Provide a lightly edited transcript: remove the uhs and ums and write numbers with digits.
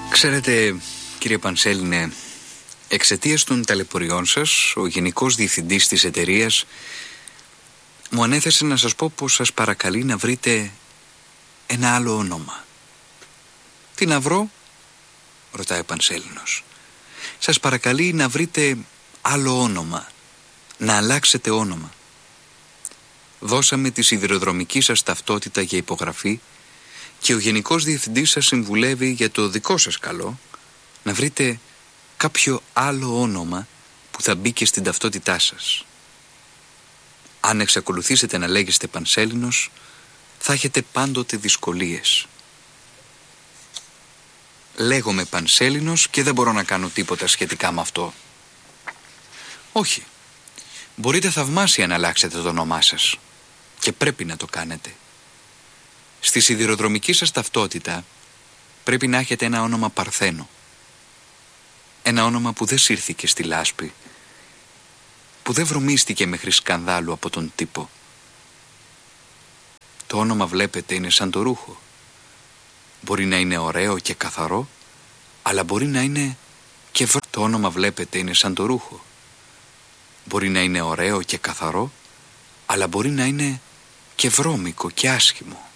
Ξέρετε, κύριε Πανσέλινε, εξαιτίας των ταλαιπωριών σας, ο Γενικός Διευθυντής της εταιρείας μου ανέθεσε να σας πω πως σας παρακαλεί να βρείτε ένα άλλο όνομα. Τι να βρω? Ρωτάει ο Πανσέλινος. Σας παρακαλεί να βρείτε άλλο όνομα, να αλλάξετε όνομα. Δώσαμε τη σιδηροδρομική σας ταυτότητα για υπογραφή και ο Γενικός Διευθυντής σας συμβουλεύει για το δικό σας καλό να βρείτε κάποιο άλλο όνομα που θα μπει και στην ταυτότητά σας. Αν εξακολουθήσετε να λέγεστε Πανσέλινος, θα έχετε πάντοτε δυσκολίες. Λέγομαι Πανσέλινος και δεν μπορώ να κάνω τίποτα σχετικά με αυτό. Όχι. Μπορείτε θαυμάσια να αλλάξετε το όνομά σας. Και πρέπει να το κάνετε. Στη σιδηροδρομική σας ταυτότητα πρέπει να έχετε ένα όνομα παρθένο. Ένα όνομα που δεν σύρθηκε στη λάσπη, που δεν βρωμίστηκε μέχρι σκανδάλου από τον τύπο. Το όνομα, βλέπετε, είναι σαν το ρούχο. Μπορεί να είναι ωραίο και καθαρό, αλλά μπορεί να είναι και βρώμικο. Το όνομα, βλέπετε, είναι σαν το ρούχο. Μπορεί να είναι ωραίο και καθαρό, αλλά μπορεί να είναι και βρώμικο και άσχημο.